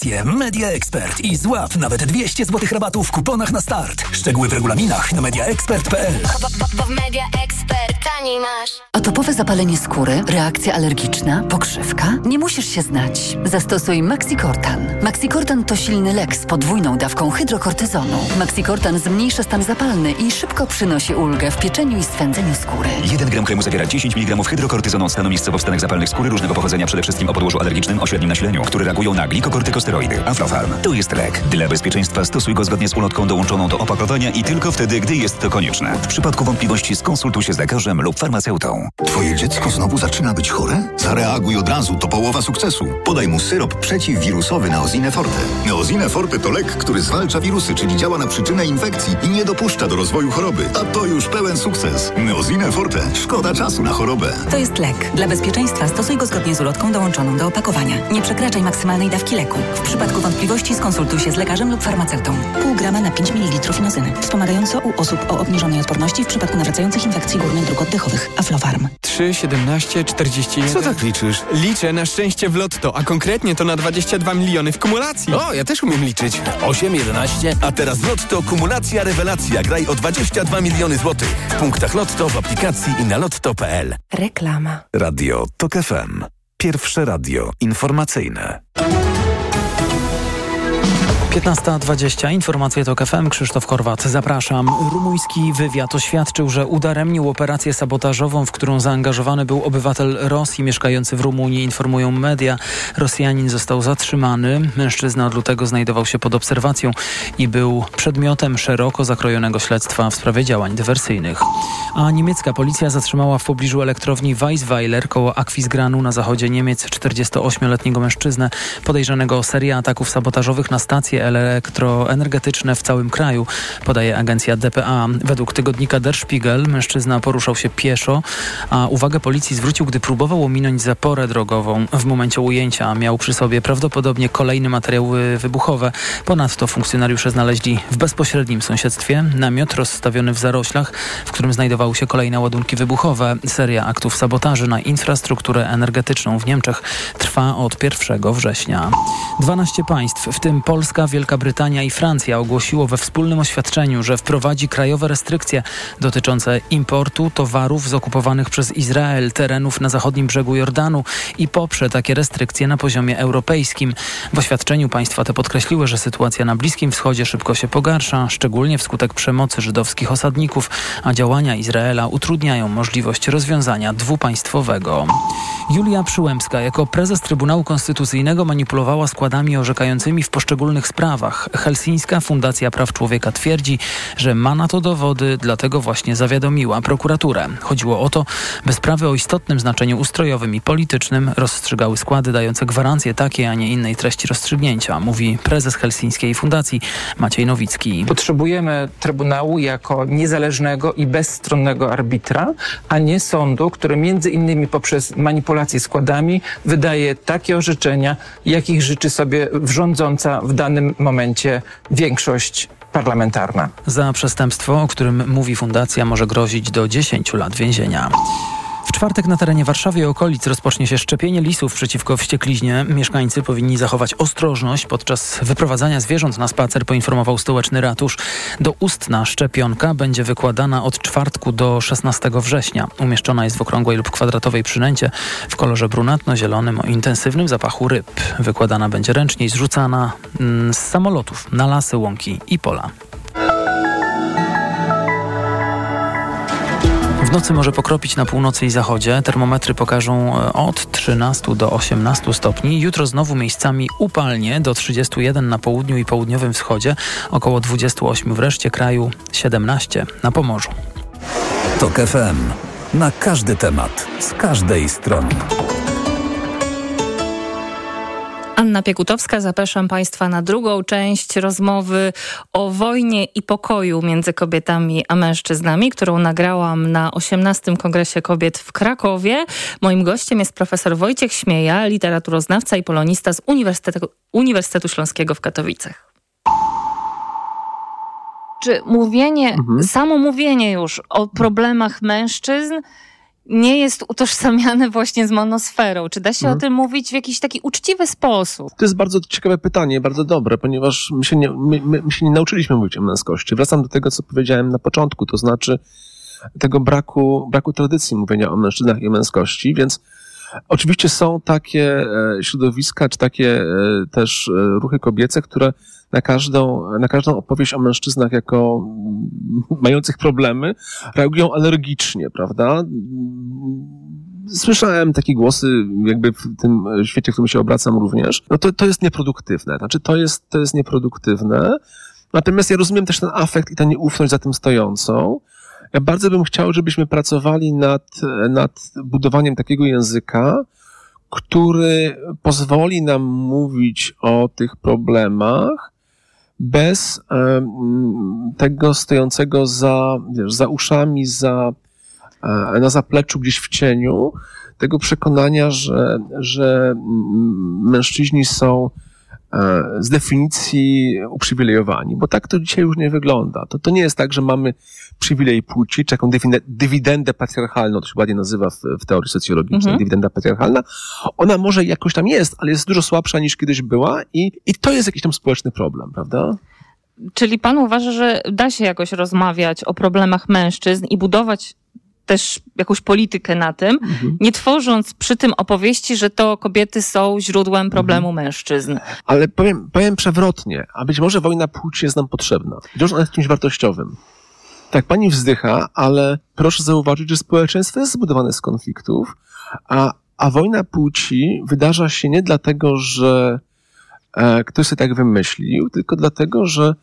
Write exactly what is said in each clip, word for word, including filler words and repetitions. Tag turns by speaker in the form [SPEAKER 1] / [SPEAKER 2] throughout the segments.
[SPEAKER 1] Media Expert i złap nawet dwieście złotych rabatu w kuponach na start. Szczegóły w regulaminach na media expert kropka p l.
[SPEAKER 2] Bo w Media Expert taniej masz.
[SPEAKER 3] Atopowe zapalenie skóry, reakcja alergiczna, pokrzywka? Nie musisz się znać. Zastosuj Maxicortan. Maxicortan to silny lek z podwójną dawką hydrokortyzonu. Maxicortan zmniejsza stan zapalny i szybko przynosi ulgę w pieczeniu i swędzeniu skóry.
[SPEAKER 4] jeden gram kremu zawiera dziesięć miligramów hydrokortyzonu od stanu miejscowo-wstanek zapalnych skóry różnego pochodzenia, przede wszystkim o podłożu alergicznym o średnim nasileniu, które reagują na glikokortykosteroidy. Aflofarm to jest lek. Dla bezpieczeństwa stosuj go zgodnie z ulotką dołączoną do opakowania i tylko wtedy, gdy jest to konieczne. W przypadku wątpliwości skonsultuj się z lekarzem lub farmaceutą.
[SPEAKER 5] Twoje dziecko znowu zaczyna być chore? Zareaguj od razu, to połowa sukcesu. Podaj mu syrop przeciwwirusowy Neosine Forte. Neosine Forte to lek, który zwalcza wirusy, czyli działa na przyczynę infekcji i nie dopuszcza do rozwoju choroby. A to już pełen sukces. Neosine Forte. Szkoda czasu na chorobę.
[SPEAKER 6] To jest lek. Dla bezpieczeństwa stosuj go zgodnie z ulotką dołączoną do opakowania. Nie przekraczaj maksymalnej dawki leku. W przypadku wątpliwości skonsultuj się z lekarzem lub farmaceutą. Pół grama na pięć mililitrów inozyny. Wspomagająco u osób o obniżonej odporności w przypadku nawracających infekcji górnych dróg oddechowych. Aflofarm.
[SPEAKER 7] trzy, siedemnaście, czterdzieści jeden.
[SPEAKER 8] Co tak liczysz?
[SPEAKER 7] Liczę na szczęście w lotto, a konkretnie to na dwadzieścia dwa miliony w kumulacji.
[SPEAKER 8] O, ja też umiem liczyć. osiem, jedenaście.
[SPEAKER 9] A teraz Lotto Kumulacja Rewelacja. Graj o dwadzieścia dwa miliony złotych. W punktach Lotto, w aplikacji i na lotto kropka p l.
[SPEAKER 6] Reklama.
[SPEAKER 10] Radio TOK F M. Pierwsze radio informacyjne.
[SPEAKER 11] piętnasta dwadzieścia. Informacje TOK F M. Krzysztof Korwat. Zapraszam. Rumuński wywiad oświadczył, że udaremnił operację sabotażową, w którą zaangażowany był obywatel Rosji mieszkający w Rumunii, informują media. Rosjanin został zatrzymany. Mężczyzna od lutego znajdował się pod obserwacją i był przedmiotem szeroko zakrojonego śledztwa w sprawie działań dywersyjnych. A niemiecka policja zatrzymała w pobliżu elektrowni Weisweiler koło Aquisgranu na zachodzie Niemiec czterdziestoośmioletniego mężczyznę podejrzanego o serię ataków sabotażowych na stacje elektroenergetyczne w całym kraju, podaje agencja D P A. Według tygodnika Der Spiegel mężczyzna poruszał się pieszo, a uwagę policji zwrócił, gdy próbował ominąć zaporę drogową. W momencie ujęcia miał przy sobie prawdopodobnie kolejne materiały wybuchowe. Ponadto funkcjonariusze znaleźli w bezpośrednim sąsiedztwie namiot rozstawiony w zaroślach, w którym znajdowały się kolejne ładunki wybuchowe. Seria aktów sabotaży na infrastrukturę energetyczną w Niemczech trwa od pierwszego września. dwanaście państw, w tym Polska, Wielka Brytania i Francja, ogłosiło we wspólnym oświadczeniu, że wprowadzi krajowe restrykcje dotyczące importu towarów z okupowanych przez Izrael terenów na zachodnim brzegu Jordanu i poprze takie restrykcje na poziomie europejskim. W oświadczeniu państwa te podkreśliły, że sytuacja na Bliskim Wschodzie szybko się pogarsza, szczególnie wskutek przemocy żydowskich osadników, a działania Izraela utrudniają możliwość rozwiązania dwupaństwowego. Julia Przyłębska jako prezes Trybunału Konstytucyjnego manipulowała składami orzekającymi w poszczególnych sprawach. Helsińska Fundacja Praw Człowieka twierdzi, że ma na to dowody, dlatego właśnie zawiadomiła prokuraturę. Chodziło o to, by sprawy o istotnym znaczeniu ustrojowym i politycznym rozstrzygały składy dające gwarancję takiej, a nie innej treści rozstrzygnięcia, mówi prezes Helsińskiej Fundacji Maciej Nowicki.
[SPEAKER 12] Potrzebujemy Trybunału jako niezależnego i bezstronnego arbitra, a nie sądu, który między innymi poprzez manipulację składami wydaje takie orzeczenia, jakich życzy sobie rządząca w danym momencie większość parlamentarna.
[SPEAKER 11] Za przestępstwo, o którym mówi fundacja, może grozić do dziesięciu lat więzienia. W czwartek na terenie Warszawy i okolic rozpocznie się szczepienie lisów przeciwko wściekliźnie. Mieszkańcy powinni zachować ostrożność podczas wyprowadzania zwierząt na spacer, poinformował stołeczny ratusz. Doustna szczepionka będzie wykładana od czwartku do szesnastego września. Umieszczona jest w okrągłej lub kwadratowej przynęcie w kolorze brunatno-zielonym o intensywnym zapachu ryb. Wykładana będzie ręcznie i zrzucana mm, z samolotów na lasy, łąki i pola. W nocy może pokropić na północy i zachodzie. Termometry pokażą od trzynastu do osiemnastu stopni. Jutro znowu miejscami upalnie do trzydziestu jeden na południu i południowym wschodzie. Około dwudziestu ośmiu w reszcie kraju, siedemnaście na Pomorzu.
[SPEAKER 10] TOK F M. Na każdy temat, z każdej strony.
[SPEAKER 13] Anna Piekutowska, zapraszam Państwa na drugą część rozmowy o wojnie i pokoju między kobietami a mężczyznami, którą nagrałam na osiemnastym Kongresie Kobiet w Krakowie. Moim gościem jest profesor Wojciech Śmieja, literaturoznawca i polonista z Uniwersytetu, Uniwersytetu Śląskiego w Katowicach. Czy mówienie, mhm. samo mówienie już o problemach mężczyzn nie jest utożsamiane właśnie z monosferą? Czy da się
[SPEAKER 14] Mhm.
[SPEAKER 13] o tym mówić w jakiś taki uczciwy sposób?
[SPEAKER 14] To jest bardzo ciekawe pytanie, bardzo dobre, ponieważ my się nie, my, my, my się nie nauczyliśmy mówić o męskości. Wracam do tego, co powiedziałem na początku, to znaczy tego braku, braku tradycji mówienia o mężczyznach i o męskości, więc oczywiście są takie e, środowiska, czy takie e, też e, ruchy kobiece, które na każdą, na każdą opowieść o mężczyznach jako mm, mających problemy reagują alergicznie, prawda? Słyszałem takie głosy jakby w tym świecie, w którym się obracam również. No to, to jest nieproduktywne. Znaczy to jest, to jest nieproduktywne. Natomiast ja rozumiem też ten afekt i tę nieufność za tym stojącą. Ja bardzo bym chciał, żebyśmy pracowali nad, nad budowaniem takiego języka, który pozwoli nam mówić o tych problemach bez um, tego stojącego za, wiesz, za uszami, za, e, na zapleczu, gdzieś w cieniu, tego przekonania, że, że mężczyźni są e, z definicji uprzywilejowani, bo tak to dzisiaj już nie wygląda. To, to nie jest tak, że mamy przywilej płci, czy jakąś dywidendę patriarchalną, to się ładnie nazywa w, w teorii socjologicznej, mhm. dywidenda patriarchalna. Ona może jakoś tam jest, ale jest dużo słabsza niż kiedyś była i, i to jest jakiś tam społeczny problem, prawda?
[SPEAKER 13] Czyli pan uważa, że da się jakoś rozmawiać o problemach mężczyzn i budować też jakąś politykę na tym, mhm. nie tworząc przy tym opowieści, że to kobiety są źródłem problemu mhm. mężczyzn.
[SPEAKER 14] Ale powiem, powiem przewrotnie, a być może wojna płci jest nam potrzebna. Być może ona jest czymś wartościowym. Tak, pani wzdycha, ale proszę zauważyć, że społeczeństwo jest zbudowane z konfliktów, a, a wojna płci wydarza się nie dlatego, że e, ktoś sobie tak wymyślił, tylko dlatego, że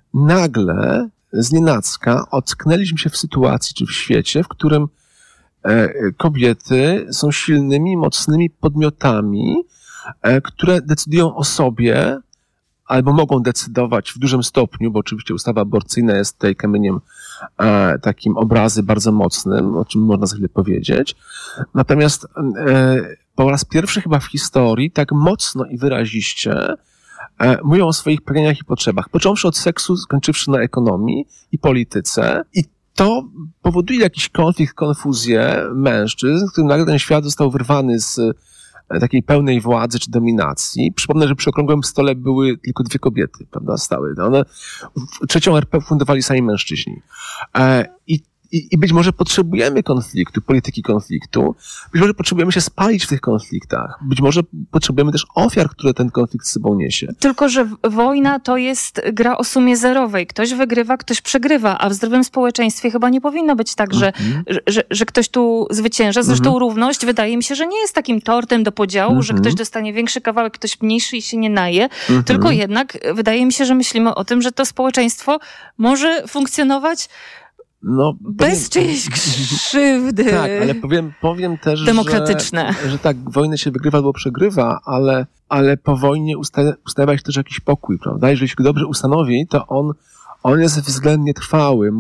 [SPEAKER 14] nagle, znienacka, ocknęliśmy się w sytuacji czy w świecie, w którym e, kobiety są silnymi, mocnymi podmiotami, e, które decydują o sobie, albo mogą decydować w dużym stopniu, bo oczywiście ustawa aborcyjna jest tutaj kamieniem e, takim obrazy bardzo mocnym, o czym można za chwilę powiedzieć. Natomiast e, po raz pierwszy chyba w historii tak mocno i wyraziście e, mówią o swoich pragnieniach i potrzebach, począwszy od seksu, skończywszy na ekonomii i polityce. I to powoduje jakiś konflikt, konfuzję mężczyzn, w którym nagle ten świat został wyrwany z takiej pełnej władzy czy dominacji. Przypomnę, że przy okrągłym stole były tylko dwie kobiety, prawda, stały. One, trzecią R P fundowali sami mężczyźni. E, i, i, I być może potrzebujemy konfliktu, polityki konfliktu. Być może potrzebujemy się spalić w tych konfliktach. Być może potrzebujemy też ofiar, które ten konflikt z sobą niesie.
[SPEAKER 13] Tylko że wojna to jest gra o sumie zerowej. Ktoś wygrywa, ktoś przegrywa, a w zdrowym społeczeństwie chyba nie powinno być tak, że, mm-hmm. że, że, że ktoś tu zwycięża. Zresztą mm-hmm. równość wydaje mi się, że nie jest takim tortem do podziału, mm-hmm. że ktoś dostanie większy kawałek, ktoś mniejszy i się nie naje. Mm-hmm. Tylko jednak wydaje mi się, że myślimy o tym, że to społeczeństwo może funkcjonować
[SPEAKER 14] No,
[SPEAKER 13] bez powiem, czyjejś krzywdy.
[SPEAKER 14] Tak, ale powiem, powiem też,
[SPEAKER 13] demokratyczne.
[SPEAKER 14] Że, że tak, wojnę się wygrywa albo przegrywa, ale, ale po wojnie usta, ustawia się też jakiś pokój, prawda? Jeżeli się go dobrze ustanowi, to on, on jest względnie trwały.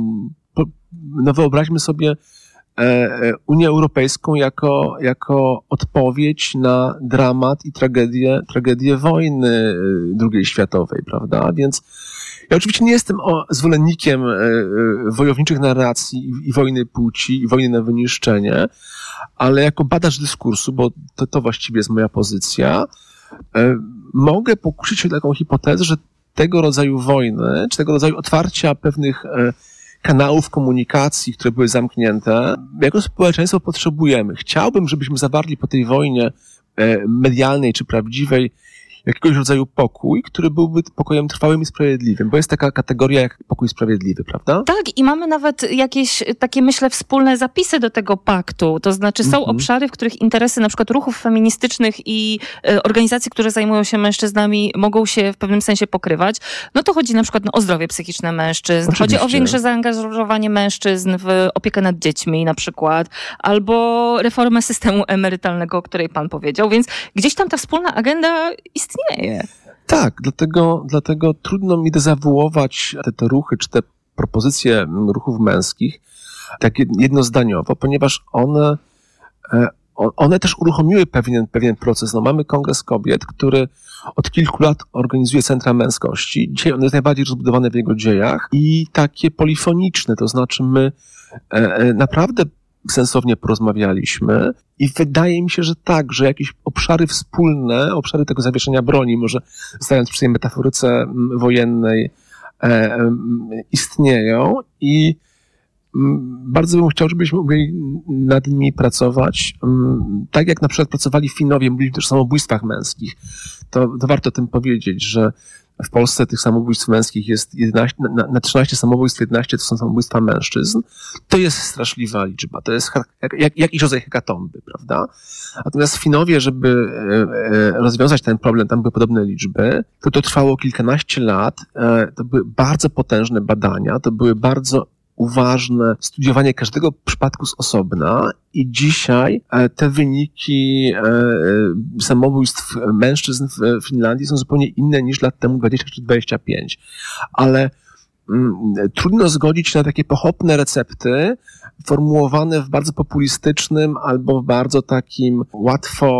[SPEAKER 14] No wyobraźmy sobie e, Unię Europejską jako, jako odpowiedź na dramat i tragedię, tragedię wojny drugiej światowej, prawda? Więc ja oczywiście nie jestem o, zwolennikiem e, e, wojowniczych narracji i, i wojny płci, i wojny na wyniszczenie, ale jako badacz dyskursu, bo to, to właściwie jest moja pozycja, e, mogę pokusić się o taką hipotezę, że tego rodzaju wojny, czy tego rodzaju otwarcia pewnych e, kanałów komunikacji, które były zamknięte, jako społeczeństwo potrzebujemy. Chciałbym, żebyśmy zawarli po tej wojnie e, medialnej czy prawdziwej jakiegoś rodzaju pokój, który byłby pokojem trwałym i sprawiedliwym, bo jest taka kategoria jak pokój sprawiedliwy, prawda?
[SPEAKER 13] Tak, i mamy nawet jakieś takie, myślę, wspólne zapisy do tego paktu. To znaczy są mm-hmm. obszary, w których interesy na przykład ruchów feministycznych i e, organizacji, które zajmują się mężczyznami, mogą się w pewnym sensie pokrywać. No to chodzi na przykład no, o zdrowie psychiczne mężczyzn, Oczywiście. Chodzi o większe zaangażowanie mężczyzn w opiekę nad dziećmi na przykład, albo reformę systemu emerytalnego, o której pan powiedział, więc gdzieś tam ta wspólna agenda istnieje. Nie.
[SPEAKER 14] Tak, dlatego, dlatego trudno mi dezawuować te, te ruchy, czy te propozycje ruchów męskich tak jednozdaniowo, ponieważ one, one też uruchomiły pewien, pewien proces. No, mamy Kongres Kobiet, który od kilku lat organizuje centra męskości. Dzisiaj on jest najbardziej rozbudowany w jego dziejach i takie polifoniczne, to znaczy my naprawdę sensownie porozmawialiśmy i wydaje mi się, że tak, że jakieś obszary wspólne, obszary tego zawieszenia broni, może zostając przy tej metaforyce wojennej, e, istnieją i bardzo bym chciał, żebyśmy mogli nad nimi pracować. Tak jak na przykład pracowali Finowie, mówili też o samobójstwach męskich. To, to warto o tym powiedzieć, że w Polsce tych samobójstw męskich jest jedenaście, na, na trzynaście samobójstw jedenaście to są samobójstwa mężczyzn. To jest straszliwa liczba. To jest jak, jak, jakiś rodzaj hekatomby, prawda? Natomiast Finowie, żeby e, rozwiązać ten problem, tam były podobne liczby, to to trwało kilkanaście lat. E, to były bardzo potężne badania, to były bardzo uważne studiowanie każdego przypadku z osobna i dzisiaj te wyniki samobójstw mężczyzn w Finlandii są zupełnie inne niż lat temu dwadzieścia czy dwadzieścia pięć. Ale mm, trudno zgodzić się na takie pochopne recepty formułowane w bardzo populistycznym albo w bardzo takim łatwo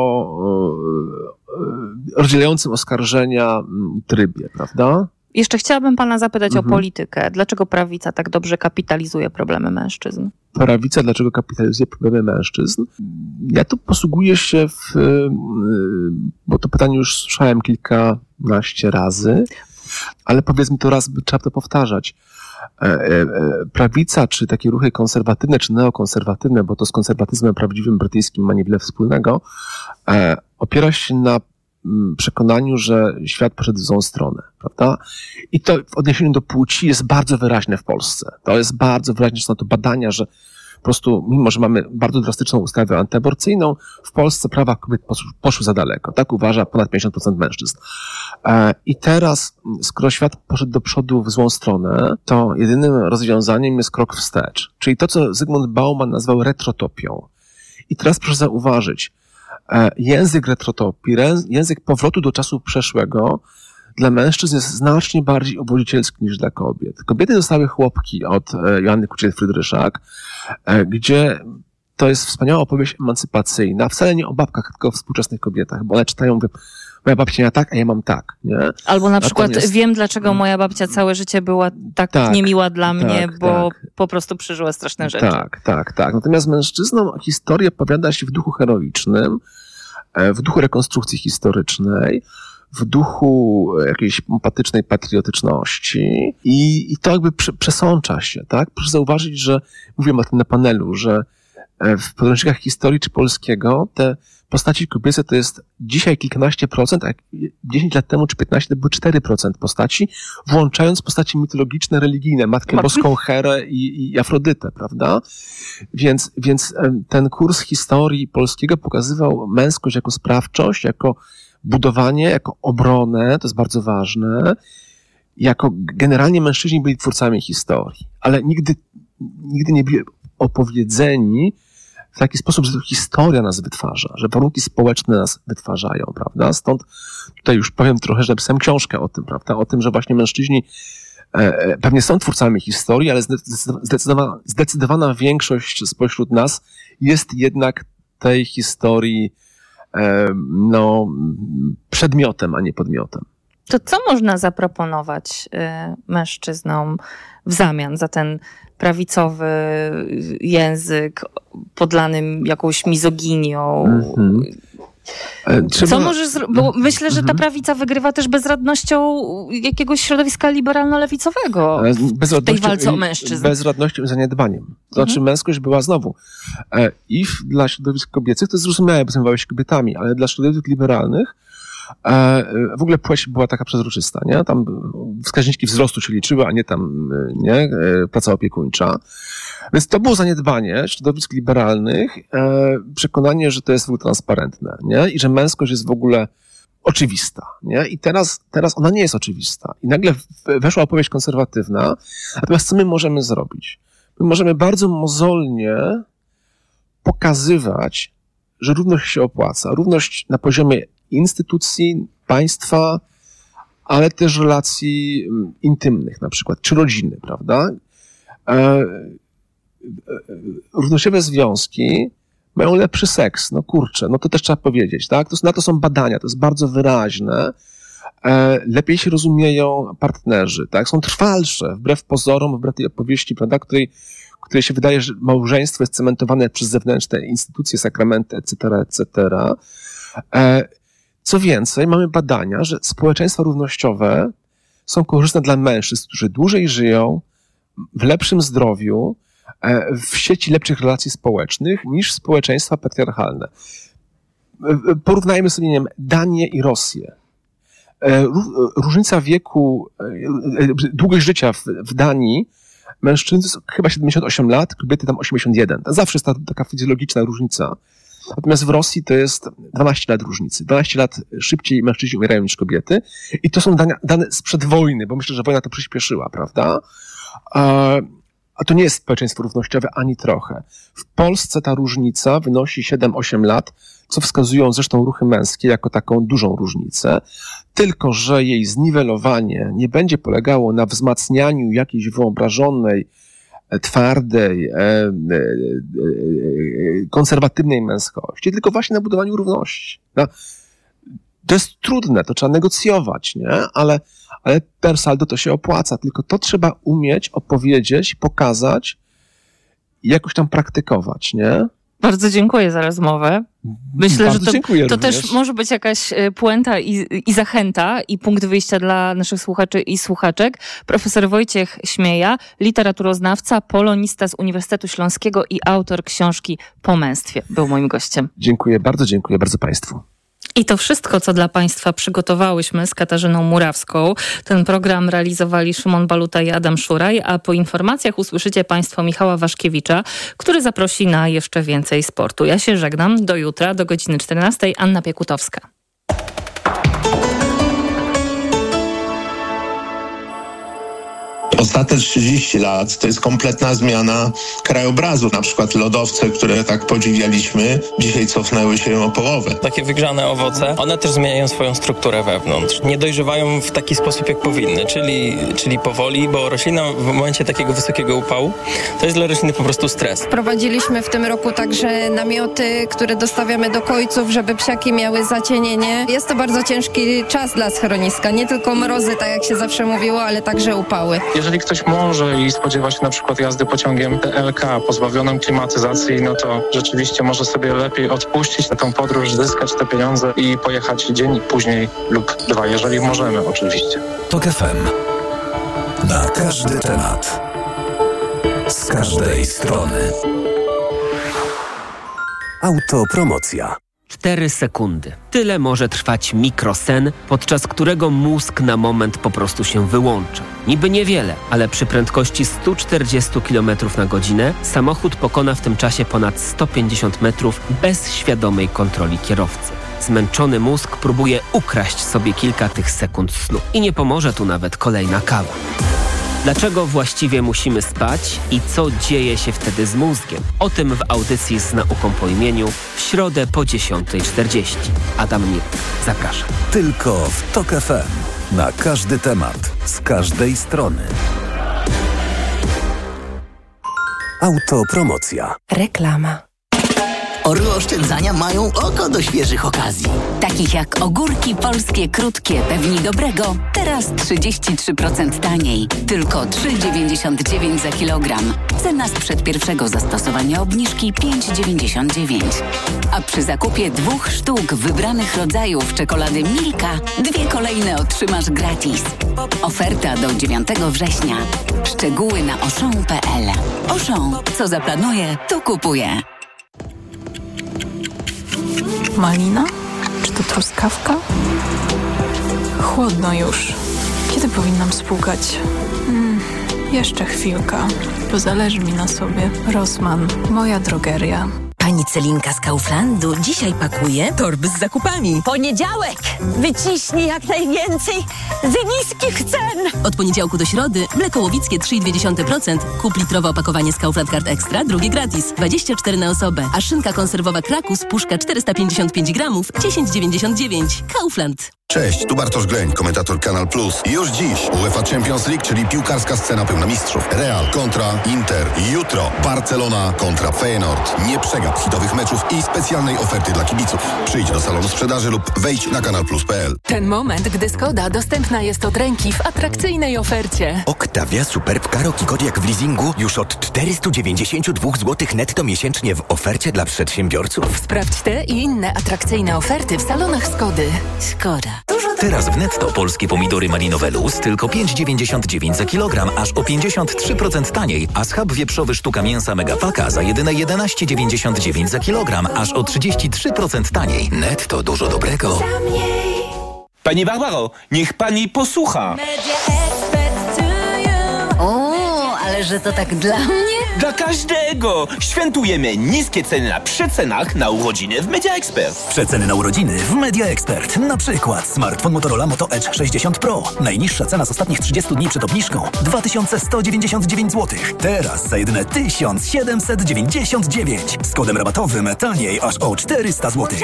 [SPEAKER 14] rozdzielającym oskarżenia trybie, prawda?
[SPEAKER 13] Jeszcze chciałabym pana zapytać
[SPEAKER 14] mhm.
[SPEAKER 13] o politykę. Dlaczego prawica tak dobrze kapitalizuje problemy mężczyzn?
[SPEAKER 14] Prawica dlaczego kapitalizuje problemy mężczyzn? Ja tu posługuję się w... bo to pytanie już słyszałem kilkanaście razy, ale powiedzmy to raz, by trzeba to powtarzać. Prawica, czy takie ruchy konserwatywne, czy neokonserwatywne, bo to z konserwatyzmem prawdziwym brytyjskim ma niewiele wspólnego, opiera się na przekonaniu, że świat poszedł w złą stronę, prawda? I to w odniesieniu do płci jest bardzo wyraźne w Polsce. To jest bardzo wyraźne, są to badania, że po prostu, mimo że mamy bardzo drastyczną ustawę antyaborcyjną, w Polsce prawa kobiet poszły za daleko. Tak uważa ponad pięćdziesiąt procent mężczyzn. I teraz, skoro świat poszedł do przodu w złą stronę, to jedynym rozwiązaniem jest krok wstecz. Czyli to, co Zygmunt Bauman nazwał retrotopią. I teraz proszę zauważyć, język retrotopii, język powrotu do czasu przeszłego dla mężczyzn jest znacznie bardziej obudzicielski niż dla kobiet. Kobiety dostały chłopki od Joanny Kuciel-Frydryszak, gdzie to jest wspaniała opowieść emancypacyjna, wcale nie o babkach, tylko o współczesnych kobietach, bo one czytają, mówią, moja babcia miała tak, a ja mam tak, nie?
[SPEAKER 13] Albo na przykład
[SPEAKER 14] Natomiast...
[SPEAKER 13] wiem, dlaczego moja babcia całe życie była tak, tak niemiła dla mnie,
[SPEAKER 14] tak,
[SPEAKER 13] bo
[SPEAKER 14] tak.
[SPEAKER 13] po prostu przeżyła straszne rzeczy.
[SPEAKER 14] Tak, tak, tak. Natomiast mężczyznom historia opowiada się w duchu heroicznym, w duchu rekonstrukcji historycznej, w duchu jakiejś empatycznej patriotyczności i, i to jakby prze, przesącza się, tak? Proszę zauważyć, że mówiłem o tym na panelu, że w podręcznikach historii czy polskiego te postaci kobiece to jest dzisiaj kilkanaście procent, a dziesięć lat temu czy piętnaście to były cztery procent postaci, włączając postaci mitologiczne, religijne, Matkę Matki? Boską, Herę i, i Afrodytę, prawda? Więc, więc ten kurs historii polskiego pokazywał męskość jako sprawczość, jako budowanie, jako obronę, to jest bardzo ważne, jako generalnie mężczyźni byli twórcami historii, ale nigdy, nigdy nie byli opowiedzeni w taki sposób, że to historia nas wytwarza, że warunki społeczne nas wytwarzają, prawda? Stąd tutaj już powiem trochę, że napisałem książkę o tym, prawda? O tym, że właśnie mężczyźni e, pewnie są twórcami historii, ale zdecydowana, zdecydowana większość spośród nas jest jednak tej historii e, no, przedmiotem, a nie podmiotem.
[SPEAKER 13] To co można zaproponować y, mężczyznom w zamian za ten prawicowy język podlanym jakąś mizoginią? Mm-hmm. Trzeba... Co możesz zro... Bo myślę, że ta prawica wygrywa też bezradnością jakiegoś środowiska liberalno-lewicowego w tej walce o mężczyzn.
[SPEAKER 14] Bezradnością i zaniedbaniem. To znaczy mhm. męskość była znowu i dla środowisk kobiecych, to jest zrozumiałe, bo zajmowały się kobietami, ale dla środowisk liberalnych w ogóle płeć była taka przezroczysta, nie? Tam wskaźniki wzrostu się liczyły, a nie tam, nie? Praca opiekuńcza. Więc to było zaniedbanie środowisk liberalnych, przekonanie, że to jest w ogóle transparentne, nie? I że męskość jest w ogóle oczywista, nie? I teraz, teraz ona nie jest oczywista. I nagle weszła opowieść konserwatywna. Natomiast co my możemy zrobić? My możemy bardzo mozolnie pokazywać, że równość się opłaca. Równość na poziomie instytucji, państwa, ale też relacji intymnych na przykład, czy rodziny, prawda? E, równościowe związki mają lepszy seks, no kurczę, no to też trzeba powiedzieć, tak? To, na to są badania, to jest bardzo wyraźne. E, lepiej się rozumieją partnerzy, tak? Są trwalsze, wbrew pozorom, wbrew tej opowieści, prawda, której, w której się wydaje, że małżeństwo jest cementowane przez zewnętrzne instytucje, sakramenty, et cetera, et cetera. Co więcej, mamy badania, że społeczeństwa równościowe są korzystne dla mężczyzn, którzy dłużej żyją, w lepszym zdrowiu, w sieci lepszych relacji społecznych niż społeczeństwa patriarchalne. Porównajmy sobie, nie wiem, Danię i Rosję. Różnica wieku, długość życia w, w Danii mężczyzn jest chyba siedemdziesiąt osiem lat, kobiety tam osiemdziesiąt jeden. Zawsze jest ta, taka fizjologiczna różnica. Natomiast w Rosji to jest dwanaście lat różnicy. dwanaście lat szybciej mężczyźni umierają niż kobiety. I to są dane, dane sprzed wojny, bo myślę, że wojna to przyspieszyła, prawda? A to nie jest społeczeństwo równościowe ani trochę. W Polsce ta różnica wynosi siedem osiem lat, co wskazują zresztą ruchy męskie jako taką dużą różnicę. Tylko że jej zniwelowanie nie będzie polegało na wzmacnianiu jakiejś wyobrażonej, twardej, konserwatywnej męskości, tylko właśnie na budowaniu równości. To jest trudne, to trzeba negocjować, nie? Ale, ale per saldo to się opłaca, tylko to trzeba umieć opowiedzieć, pokazać i jakoś tam praktykować, nie?
[SPEAKER 13] Bardzo dziękuję za rozmowę. Myślę,
[SPEAKER 14] Bardzo
[SPEAKER 13] że to,
[SPEAKER 14] dziękuję
[SPEAKER 13] to
[SPEAKER 14] również.
[SPEAKER 13] też może być jakaś puenta i, i zachęta i punkt wyjścia dla naszych słuchaczy i słuchaczek. Profesor Wojciech Śmieja, literaturoznawca, polonista z Uniwersytetu Śląskiego i autor książki Po męstwie, był moim gościem.
[SPEAKER 14] Dziękuję bardzo, dziękuję bardzo Państwu.
[SPEAKER 13] I to wszystko, co dla Państwa przygotowałyśmy z Katarzyną Murawską. Ten program realizowali Szymon Baluta i Adam Szuraj, a po informacjach usłyszycie Państwo Michała Waszkiewicza, który zaprosi na jeszcze więcej sportu. Ja się żegnam. Do jutra, do godziny czternastej. Anna Piekutowska.
[SPEAKER 15] Ostatnie trzydzieści lat to jest kompletna zmiana krajobrazu. Na przykład lodowce, które tak podziwialiśmy, dzisiaj cofnęły się o połowę.
[SPEAKER 16] Takie wygrzane owoce, one też zmieniają swoją strukturę wewnątrz. Nie dojrzewają w taki sposób, jak powinny, czyli, czyli powoli, bo roślina w momencie takiego wysokiego upału to jest dla rośliny po prostu stres.
[SPEAKER 17] Prowadziliśmy w tym roku także namioty, które dostawiamy do kojców, żeby psiaki miały zacienienie. Jest to bardzo ciężki czas dla schroniska. Nie tylko mrozy, tak jak się zawsze mówiło, ale także upały.
[SPEAKER 18] Jeżeli ktoś może i spodziewa się na przykład jazdy pociągiem T L K pozbawionym klimatyzacji, no to rzeczywiście może sobie lepiej odpuścić na tą podróż, zyskać te pieniądze i pojechać dzień później lub dwa, jeżeli możemy oczywiście.
[SPEAKER 10] TOK F M. Na każdy temat. Z każdej strony. Autopromocja.
[SPEAKER 19] Cztery sekundy. Tyle może trwać mikrosen, podczas którego mózg na moment po prostu się wyłącza. Niby niewiele, ale przy prędkości sto czterdzieści kilometrów na godzinę samochód pokona w tym czasie ponad sto pięćdziesiąt metrów bez świadomej kontroli kierowcy. Zmęczony mózg próbuje ukraść sobie kilka tych sekund snu. I nie pomoże tu nawet kolejna kawa. Dlaczego właściwie musimy spać i co dzieje się wtedy z mózgiem? O tym w audycji z nauką po imieniu w środę po dziesiątej czterdzieści. Adam Mir, zapraszam.
[SPEAKER 10] Tylko w TOK F M. Na każdy temat, z każdej strony. Autopromocja.
[SPEAKER 20] Reklama. Orły oszczędzania mają oko do świeżych okazji.
[SPEAKER 3] Takich jak ogórki polskie krótkie, pewni dobrego, teraz trzydzieści trzy procent taniej. Tylko trzy dziewięćdziesiąt dziewięć za kilogram. Cena sprzed pierwszego zastosowania obniżki pięć dziewięćdziesiąt dziewięć. A przy zakupie dwóch sztuk wybranych rodzajów czekolady Milka, dwie kolejne otrzymasz gratis. Oferta do dziewiątego września. Szczegóły na auchan kropka p l. Auchan, co zaplanuje, to kupuje.
[SPEAKER 21] Malina? Czy to truskawka? Chłodno już. Kiedy powinnam spłukać? Hmm, jeszcze chwilka, bo zależy mi na sobie. Rossmann, moja drogeria.
[SPEAKER 20] Pani Celinka z Kauflandu dzisiaj pakuje torby z zakupami.
[SPEAKER 22] Poniedziałek! Wyciśnij jak najwięcej z niskich cen!
[SPEAKER 20] Od poniedziałku do środy mleko łowickie trzy przecinek dwa procent. Kup litrowe opakowanie z Kaufland Card Extra, drugie gratis. dwadzieścia cztery na osobę. A szynka konserwowa Krakus, puszka czterysta pięćdziesiąt pięć gramów, dziesięć dziewięćdziesiąt dziewięć. Kaufland.
[SPEAKER 1] Cześć, tu Bartosz Greń, komentator Kanal Plus. Już dziś UEFA Champions League, czyli piłkarska scena pełna mistrzów. Real kontra Inter. Jutro Barcelona kontra Feyenoord. Nie przegap hitowych meczów i specjalnej oferty dla kibiców. Przyjdź do salonu sprzedaży lub wejdź na kanal plus kropka p l.
[SPEAKER 2] Ten moment, gdy Skoda dostępna jest od ręki w atrakcyjnej ofercie.
[SPEAKER 23] Octavia Superb Karoq i Kodiaq w leasingu już od czterysta dziewięćdziesiąt dwa złotych netto miesięcznie w ofercie dla przedsiębiorców.
[SPEAKER 2] Sprawdź te i inne atrakcyjne oferty w salonach Skody. Skoda.
[SPEAKER 24] Teraz w Netto polskie pomidory malinowe Luz tylko pięć dziewięćdziesiąt dziewięć za kilogram, aż o pięćdziesiąt trzy procent taniej, a schab wieprzowy sztuka mięsa Megapaka za jedyne jedenaście dziewięćdziesiąt dziewięć za kilogram, aż o trzydzieści trzy procent taniej. Netto, dużo dobrego.
[SPEAKER 25] Pani Barbaro, niech pani posłucha.
[SPEAKER 22] O, ale że to tak dla mnie?
[SPEAKER 25] Dla każdego! Świętujemy niskie ceny na przecenach na urodziny w Media Expert.
[SPEAKER 24] Przeceny na urodziny w Media Expert. Na przykład smartfon Motorola Moto Edge sześćdziesiąt Pro. Najniższa cena z ostatnich trzydziestu dni przed obniżką dwa tysiące sto dziewięćdziesiąt dziewięć złotych. Teraz za jedyne tysiąc siedemset dziewięćdziesiąt dziewięć. Z kodem rabatowym taniej aż o czterysta złotych.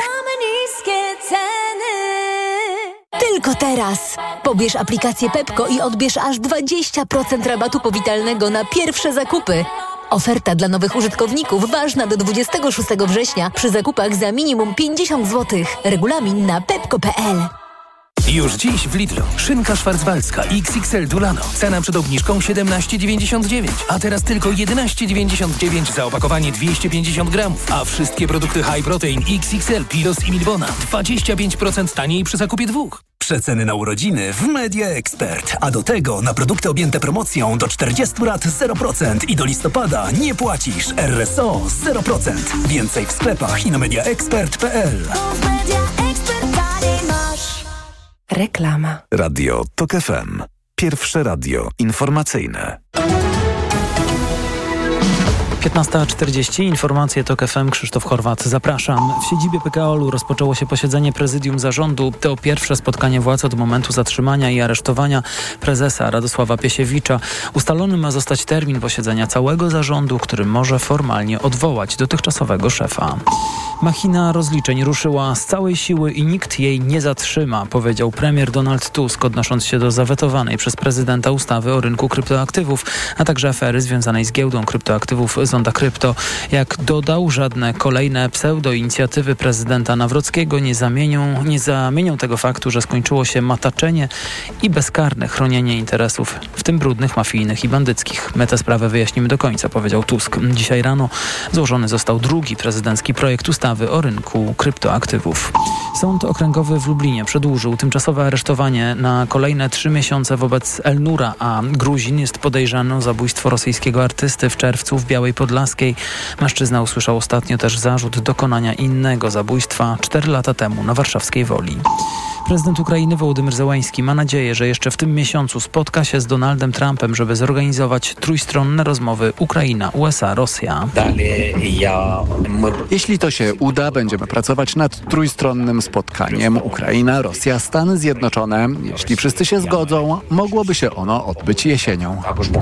[SPEAKER 22] Tylko teraz! Pobierz aplikację Pepko i odbierz aż dwadzieścia procent rabatu powitalnego na pierwsze zakupy. Oferta dla nowych użytkowników ważna do dwudziestego szóstego września przy zakupach za minimum pięćdziesiąt złotych. Regulamin na pepko kropka p l.
[SPEAKER 8] Już dziś w Lidlu. Szynka szwarcwaldzka X X L Dulano. Cena przed obniżką siedemnaście dziewięćdziesiąt dziewięć, a teraz tylko jedenaście dziewięćdziesiąt dziewięć za opakowanie dwieście pięćdziesiąt gramów. A wszystkie produkty High Protein X X L, Pilos i Milbona dwadzieścia pięć procent taniej przy zakupie dwóch.
[SPEAKER 24] Przeceny na urodziny w Media Expert. A do tego na produkty objęte promocją do czterdziestu lat zero procent i do listopada nie płacisz. R S O zero procent. Więcej w sklepach i na media expert kropka p l.
[SPEAKER 2] Reklama.
[SPEAKER 10] Radio TOK F M. Pierwsze radio informacyjne.
[SPEAKER 11] piętnasta czterdzieści. Informacje TOK F M. Krzysztof Chorwat. Zapraszam. W siedzibie P K O L-u rozpoczęło się posiedzenie prezydium zarządu. To pierwsze spotkanie władz od momentu zatrzymania i aresztowania prezesa Radosława Piesiewicza. Ustalony ma zostać termin posiedzenia całego zarządu, który może formalnie odwołać dotychczasowego szefa. Machina rozliczeń ruszyła z całej siły i nikt jej nie zatrzyma, powiedział premier Donald Tusk, odnosząc się do zawetowanej przez prezydenta ustawy o rynku kryptoaktywów, a także afery związanej z giełdą kryptoaktywów Zonda Krypto. Jak dodał, żadne kolejne pseudoinicjatywy prezydenta Nawrockiego nie zamienią, nie zamienią tego faktu, że skończyło się mataczenie i bezkarne chronienie interesów, w tym brudnych, mafijnych i bandyckich. My tę sprawę wyjaśnimy do końca, powiedział Tusk. Dzisiaj rano złożony został drugi prezydencki projekt ustawy o rynku kryptoaktywów. Sąd Okręgowy w Lublinie przedłużył tymczasowe aresztowanie na kolejne trzy miesiące wobec Elnura, a Gruzin jest podejrzany o zabójstwo rosyjskiego artysty w czerwcu w Białej Podlaskiej. Mężczyzna usłyszał ostatnio też zarzut dokonania innego zabójstwa cztery lata temu na warszawskiej Woli. Prezydent Ukrainy Wołodymyr Zełański ma nadzieję, że jeszcze w tym miesiącu spotka się z Donaldem Trumpem, żeby zorganizować trójstronne rozmowy Ukraina-U S A-Rosja.
[SPEAKER 26] Jeśli to się uda, będziemy pracować nad trójstronnym spotkaniem Ukraina-Rosja Stany Zjednoczone. Jeśli wszyscy się zgodzą, mogłoby się ono odbyć jesienią.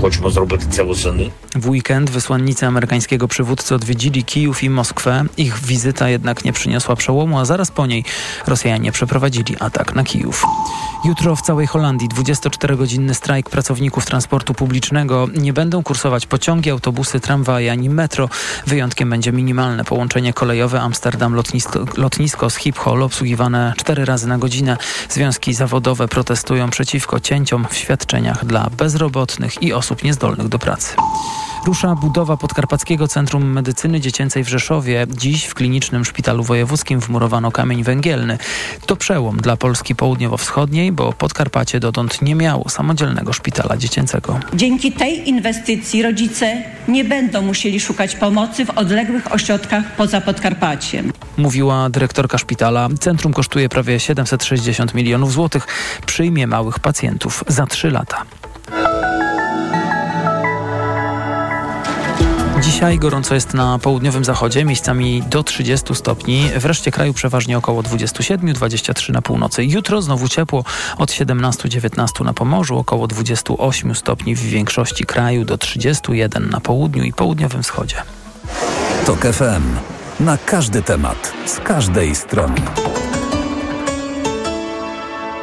[SPEAKER 11] W weekend wysłannicy amerykańskiego przywódcy odwiedzili Kijów i Moskwę. Ich wizyta jednak nie przyniosła przełomu, a zaraz po niej Rosjanie przeprowadzili atak na Kijów. Jutro w całej Holandii dwudziestoczterogodzinny strajk pracowników transportu publicznego. Nie będą kursować pociągi, autobusy, tramwaje ani metro. Wyjątkiem będzie minimalne połączenie kolejowe Amsterdam-lotnisko lotnisko z Schiphol, obsługiwane cztery razy na godzinę. Związki zawodowe protestują przeciwko cięciom w świadczeniach dla bezrobotnych i osób niezdolnych do pracy. Rusza budowa Podkarpackiego Centrum Medycyny Dziecięcej w Rzeszowie. Dziś w Klinicznym Szpitalu Wojewódzkim wmurowano kamień węgielny. To przełom dla Polski południowo-wschodniej, bo Podkarpacie dotąd nie miało samodzielnego szpitala dziecięcego.
[SPEAKER 27] Dzięki tej inwestycji rodzice nie będą musieli szukać pomocy w odległych ośrodkach poza Podkarpaciem.
[SPEAKER 11] Mówiła dyrektorka szpitala. Centrum kosztuje prawie siedemset sześćdziesiąt milionów złotych. Przyjmie małych pacjentów za trzy lata. Dzisiaj gorąco jest na południowym zachodzie, miejscami do trzydziestu stopni. W reszcie kraju przeważnie około dwadzieścia siedem dwadzieścia trzy na północy. Jutro znowu ciepło od siedemnastu dziewiętnastu na Pomorzu, około dwadzieścia osiem stopni w większości kraju, do trzydziestu jeden na południu i południowym wschodzie.
[SPEAKER 10] TOK F M. Na każdy temat, z każdej strony.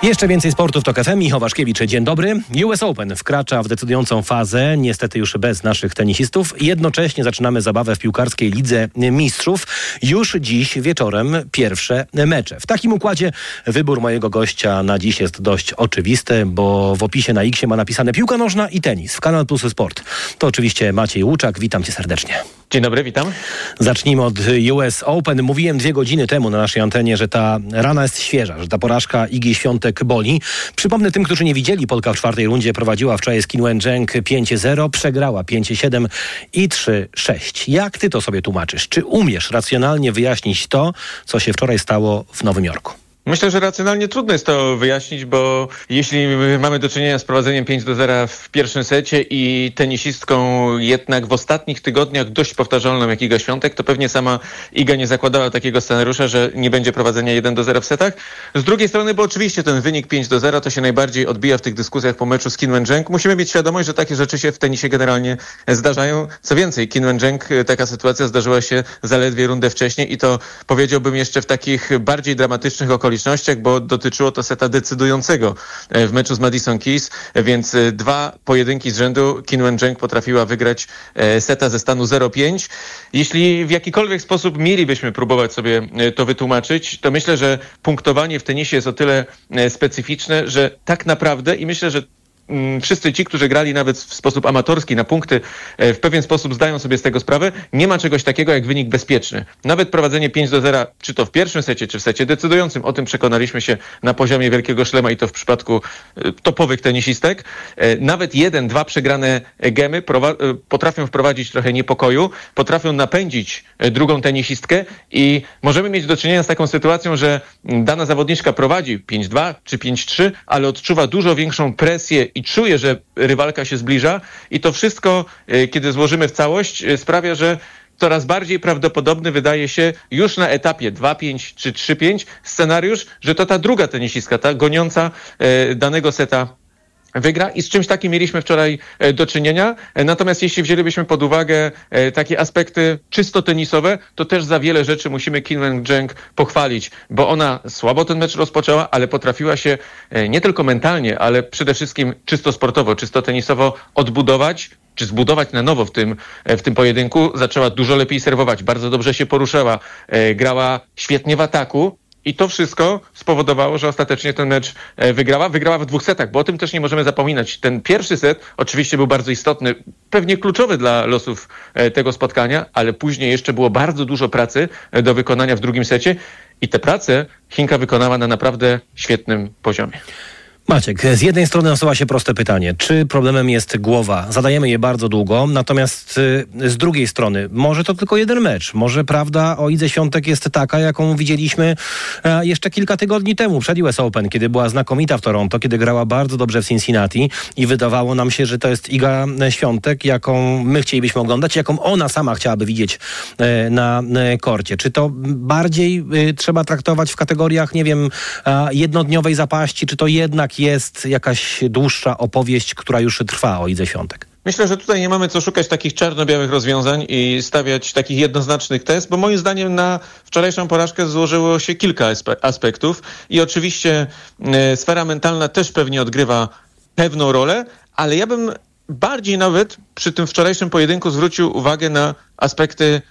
[SPEAKER 4] Jeszcze więcej sportów to Tok F M. Michał Waszkiewicz, dzień dobry. U S Open wkracza w decydującą fazę, niestety już bez naszych tenisistów. Jednocześnie zaczynamy zabawę w piłkarskiej Lidze Mistrzów. Już dziś wieczorem pierwsze mecze. W takim układzie wybór mojego gościa na dziś jest dość oczywisty, bo w opisie na X ma napisane piłka nożna i tenis w Kanal Plus Sport. To oczywiście Maciej Łuczak. Witam cię serdecznie.
[SPEAKER 5] Dzień dobry, witam.
[SPEAKER 4] Zacznijmy od U S Open. Mówiłem dwie godziny temu na naszej antenie, że ta rana jest świeża, że ta porażka Igi Świątek boli. Przypomnę tym, którzy nie widzieli, Polka w czwartej rundzie prowadziła wczoraj z Qin Wencheng pięć zero, przegrała pięć siedem i trzy sześć. Jak ty to sobie tłumaczysz? Czy umiesz racjonalnie wyjaśnić to, co się wczoraj stało w Nowym Jorku?
[SPEAKER 5] Myślę, że racjonalnie trudno jest to wyjaśnić, bo jeśli mamy do czynienia z prowadzeniem pięć do zera w pierwszym secie i tenisistką jednak w ostatnich tygodniach dość powtarzalną jak Iga Świątek, to pewnie sama Iga nie zakładała takiego scenariusza, że nie będzie prowadzenia jeden do zera w setach. Z drugiej strony, bo oczywiście ten wynik pięć do zera to się najbardziej odbija w tych dyskusjach po meczu z Qin Wencheng. Musimy mieć świadomość, że takie rzeczy się w tenisie generalnie zdarzają. Co więcej, Qin Wencheng, taka sytuacja zdarzyła się zaledwie rundę wcześniej i to powiedziałbym jeszcze w takich bardziej dramatycznych okolicznościach, bo dotyczyło to seta decydującego w meczu z Madison Keys, więc dwa pojedynki z rzędu Qin Wencheng potrafiła wygrać seta ze stanu zero pięć. Jeśli w jakikolwiek sposób mielibyśmy próbować sobie to wytłumaczyć, to myślę, że punktowanie w tenisie jest o tyle specyficzne, że tak naprawdę i myślę, że wszyscy ci, którzy grali nawet w sposób amatorski na punkty, w pewien sposób zdają sobie z tego sprawę. Nie ma czegoś takiego jak wynik bezpieczny. Nawet prowadzenie pięć do zera, czy to w pierwszym secie, czy w secie decydującym, o tym przekonaliśmy się na poziomie Wielkiego Szlema i to w przypadku topowych tenisistek. Nawet jeden, dwa przegrane gemy prowa- potrafią wprowadzić trochę niepokoju, potrafią napędzić drugą tenisistkę i możemy mieć do czynienia z taką sytuacją, że dana zawodniczka prowadzi pięć dwa czy pięć trzy, ale odczuwa dużo większą presję i czuje, że rywalka się zbliża i to wszystko, kiedy złożymy w całość, sprawia, że coraz bardziej prawdopodobny wydaje się już na etapie dwa pięć czy trzy pięć scenariusz, że to ta druga tenisistka, ta goniąca danego seta wygra i z czymś takim mieliśmy wczoraj do czynienia. Natomiast jeśli wzięlibyśmy pod uwagę takie aspekty czysto tenisowe, to też za wiele rzeczy musimy Qin Wencheng pochwalić, bo ona słabo ten mecz rozpoczęła, ale potrafiła się nie tylko mentalnie, ale przede wszystkim czysto sportowo, czysto tenisowo odbudować, czy zbudować na nowo w tym, w tym pojedynku. Zaczęła dużo lepiej serwować, bardzo dobrze się poruszała, grała świetnie w ataku. I to wszystko spowodowało, że ostatecznie ten mecz wygrała. Wygrała w dwóch setach, bo o tym też nie możemy zapominać. Ten pierwszy set oczywiście był bardzo istotny, pewnie kluczowy dla losów tego spotkania, ale później jeszcze było bardzo dużo pracy do wykonania w drugim secie i tę pracę Chinka wykonała na naprawdę świetnym poziomie.
[SPEAKER 4] Maciek, z jednej strony nasuwa się proste pytanie, czy problemem jest głowa? Zadajemy je bardzo długo, natomiast y, z drugiej strony, może to tylko jeden mecz, może prawda o Idze Świątek jest taka, jaką widzieliśmy e, jeszcze kilka tygodni temu przed U S Open, kiedy była znakomita w Toronto, kiedy grała bardzo dobrze w Cincinnati i wydawało nam się, że to jest Iga Świątek, jaką my chcielibyśmy oglądać, jaką ona sama chciałaby widzieć e, na e, korcie. Czy to bardziej e, trzeba traktować w kategoriach, nie wiem, e, jednodniowej zapaści, czy to jednak jest jakaś dłuższa opowieść, która już trwa o Idze Świątek?
[SPEAKER 5] Myślę, że tutaj nie mamy co szukać takich czarno-białych rozwiązań i stawiać takich jednoznacznych tez, bo moim zdaniem na wczorajszą porażkę złożyło się kilka aspektów i oczywiście y, sfera mentalna też pewnie odgrywa pewną rolę, ale ja bym bardziej nawet przy tym wczorajszym pojedynku zwrócił uwagę na aspekty